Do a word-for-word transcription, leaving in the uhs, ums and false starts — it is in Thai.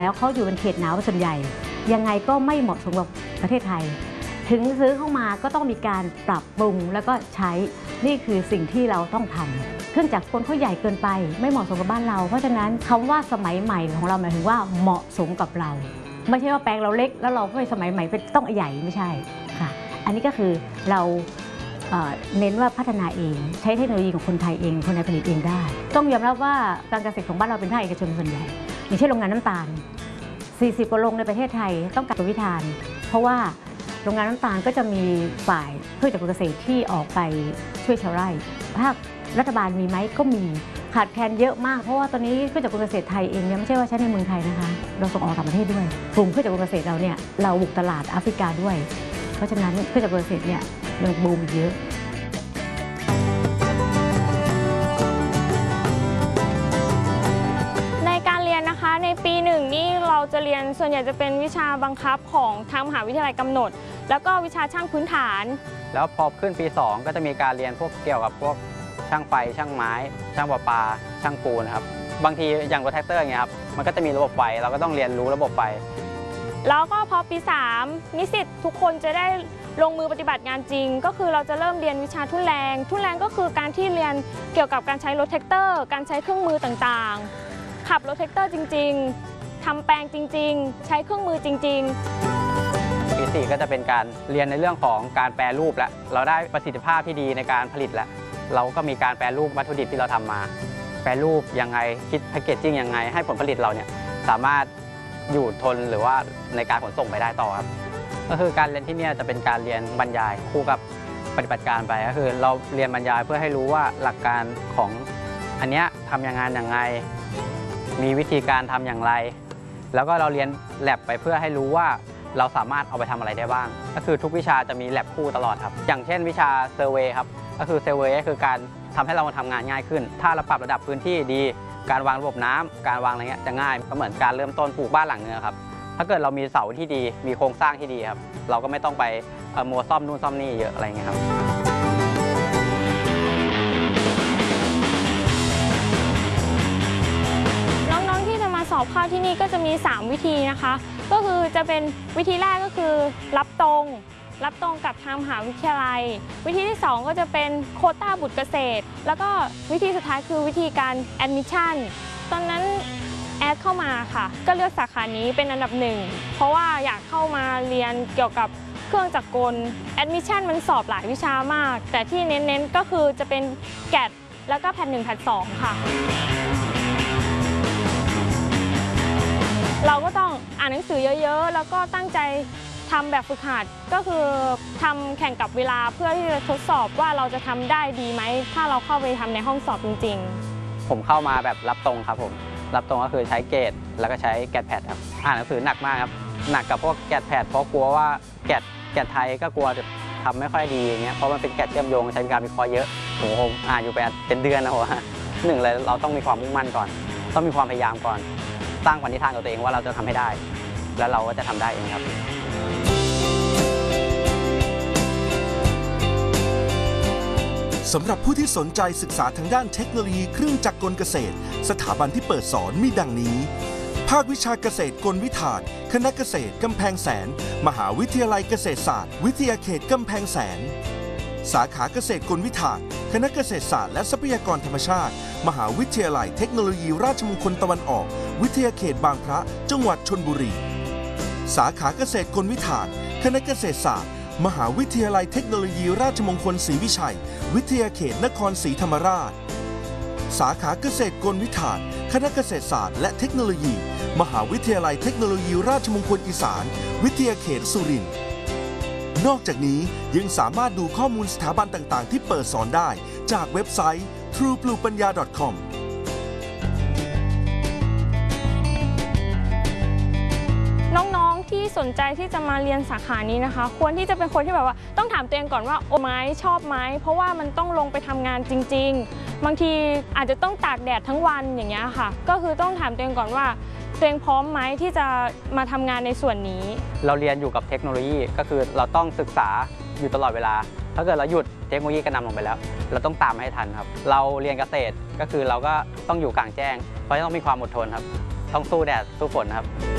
แล้วเขาอยู่เป็นเขตหนาวส่วนใหญ่ยังไงก็ไม่เหมาะสมกับประเทศไทยถึงซื้อเข้ามาก็ต้องมีการปรับปรุงแล้วก็ใช้นี่คือสิ่งที่เราต้องทำเครื่องจักรกลเขาใหญ่เกินไปไม่เหมาะสมกับบ้านเราเพราะฉะนั้นคำว่าสมัยใหม่ของเราหมายถึงว่าเหมาะสมกับเราไม่ใช่ว่าแปลงเราเล็กแล้วเราก็สมัยใหม่เป็นต้องใหญ่ไม่ใช่ค่ะอันนี้ก็คือเราเน้นว่าพัฒนาเองใช้เทคโนโลยีของคนไทยเองคนไทยผลิตเองได้ต้องยอมรับว่าการเกษตรของบ้านเราเป็นภาคเอกชนส่วนใหญ่อย่างเช่นโรงงานน้ำตาลสี่สิบกว่าโรงในประเทศไทยต้องการวิธานเพราะว่าโรงงานน้ำตาลก็จะมีฝ่ายพืชจากเกษตรที่ออกไปช่วยชาวไร่ภาครัฐบาลมีไหมก็มีขาดแคลนเยอะมากเพราะว่าตอนนี้พืชจากเกษตรไทยเองเนี่ยไม่ใช่ว่าใช้ในเมืองไทยนะคะเราส่งออกต่างประเทศด้วยกลุ่มพืชจากเกษตรเราเนี่ยเราบุกตลาดแอฟริกาด้วยเพราะฉะนั้นพืชจากเกษตรเนี่ยยังบูมเยอะนะคะในปีหนึ่งนี่เราจะเรียนส่วนใหญ่จะเป็นวิชาบังคับของทางมหาวิทยาลัยกำหนดแล้วก็วิชาช่างพื้นฐานแล้วพอขึ้นปีสองก็จะมีการเรียนพวกเกี่ยวกับพวกช่างไฟช่างไม้ช่างประปาช่างปูนครับบางทีอย่างรถแท็กเตอร์อย่างเงี้ยครับมันก็จะมีระบบไฟเราก็ต้องเรียนรู้ระบบไฟแล้วก็พอปีสามนิสิตทุกคนจะได้ลงมือปฏิบัติงานจริงก็คือเราจะเริ่มเรียนวิชาทุ่นแรงทุ่นแรงก็คือการที่เรียนเกี่ยวกับการใช้รถแท็กเตอร์การใช้เครื่องมือต่างๆขับรถแท็กเตอร์จริงๆทำแปลงจริงๆใช้เครื่องมือจริงๆปีสี่ก็จะเป็นการเรียนในเรื่องของการแปรรูปแล้วเราได้ประสิทธิภาพที่ดีในการผลิตแล้วเราก็มีการแปรรูปวัตถุดิบที่เราทำมาแปรรูปยังไงคิดแพคเกจจิ้งยังไงให้ผลผลิตเราเนี่ยสามารถอยู่ทนหรือว่าในการขนส่งไปได้ต่อครับก็คือการเรียนที่นี่จะเป็นการเรียนบรรยายคู่กับปฏิบัติการไปก็คือเราเรียนบรรยายเพื่อให้รู้ว่าหลักการของอันเนี้ยทำยังไงอย่างไงมีวิธีการทำอย่างไรแล้วก็เราเรียนแลบไปเพื่อให้รู้ว่าเราสามารถเอาไปทำอะไรได้บ้างก็คือทุกวิชาจะมีแลบคู่ตลอดครับอย่างเช่นวิชาเซอร์เวย์ครับก็คือเซอร์เวย์ก็คือการทำให้เราทำงานง่ายขึ้นถ้าเราปรับระดับพื้นที่ดีการวางระบบน้ำการวางอะไรเงี้ยจะง่ายก็เหมือนการเริ่มต้นปลูกบ้านหลังนึงครับถ้าเกิดเรามีเสาที่ดีมีโครงสร้างที่ดีครับเราก็ไม่ต้องไปมัวซ่อมนู่นซ่อมนี่เยอะอะไรเงี้ยครับสอบเข้าที่นี่ก็จะมีสามวิธีนะคะก็คือจะเป็นวิธีแรกก็คือรับตรงรับตรงกับทางมหาวิทยาลัยวิธีที่สองก็จะเป็นโควต้าบุตรเกษตรแล้วก็วิธีสุดท้ายคือวิธีการแอดมิชชั่นตอนนั้นแอดเข้ามาค่ะก็เลือกสาขานี้เป็นอันดับหนึ่งเพราะว่าอยากเข้ามาเรียนเกี่ยวกับเครื่องจักรกลแอดมิชชั่นมันสอบหลายวิชามากแต่ที่เน้นๆก็คือจะเป็นแกดแล้วก็แพทหนึ่งแพทสองค่ะเราก็ต้องอ่านหนังสือเยอะๆแล้วก็ตั้งใจทำแบบฝึกหัดก็คือทำแข่งกับเวลาเพื่อที่จะทดสอบว่าเราจะทำได้ดีไหมถ้าเราเข้าไปทำในห้องสอบจริงๆผมเข้ามาแบบรับตรงครับผมรับตรงก็คือใช้เกรดแล้วก็ใช้แกดแพดครับอ่านหนังสือหนักมากครับหนักกับพวกแกดแพดเพราะกลัวว่าแกดแกดไทยก็กลัวจะทำไม่ค่อยดีอย่างเงี้ยเพราะมันเป็นแกดเชื่อมโยงใช้การวิเคราะห์เยอะโอ้โหอ่านอยู่เป็นเดือนนะโหหนึ่งเลยเราต้องมีความมุ่งมั่นก่อนต้องมีความพยายามก่อนสร้างปณิธานกับตัวเองว่าเราจะทำให้ได้แล้วเราก็จะทำได้เองครับสำหรับผู้ที่สนใจศึกษาทางด้านเทคโนโลยีเครื่องจักรกลเกษตรสถาบันที่เปิดสอนมีดังนี้ภาควิชาเกษตรกลวิทานคณะเกษตรกำแพงแสนมหาวิทยาลัยเกษตรศาสตร์วิทยาเขตกำแพงแสนสาขาเกษตรกลวิทานคณะเกษตรศาสตร์และทรัพยากรธรรมชาติมหาวิทยาลัยเทคโนโลยีราชมงคลตะวันออกวิทยาเขตบางพระจังหวัดชลบุรีสาขาเกษตรกลวิทานคณะเกษตรศาสตร์มหาวิทยาลัยเทคโนโลยีราชมงคลศรีวิชัยวิทยาเขตนครศรีธรรมราชสาขาเกษตรกลวิทานคณะเกษตรศาสตร์และเทคโนโลยีมหาวิทยาลัยเทคโนโลยีราชมงคลอีสานวิทยาเขตสุรินทร์นอกจากนี้ยังสามารถดูข้อมูลสถาบันต่างๆที่เปิดสอนได้จากเว็บไซต์ ทรู ปลูปัญญา ดอท คอมน้องๆที่สนใจที่จะมาเรียนสาขานี้นะคะควรที่จะเป็นคนที่แบบว่าต้องถามตัวเองก่อนว่าโอ้ไหมชอบไหมเพราะว่ามันต้องลงไปทำงานจริงๆบางทีอาจจะต้องตากแดดทั้งวันอย่างเงี้ยค่ะก็คือต้องถามตัวเองก่อนว่าตัวเองพร้อมไหมที่จะมาทำงานในส่วนนี้เราเรียนอยู่กับเทคโนโลยีก็คือเราต้องศึกษาอยู่ตลอดเวลาถ้าเกิดเราหยุดเทคโนโลยีก็นำลงไปแล้วเราต้องตามให้ทันครับเราเรียนเกษตรก็คือเราก็ต้องอยู่กลางแจ้งเพราะต้องมีความอดทนครับต้องสู้แดดสู้ฝนครับ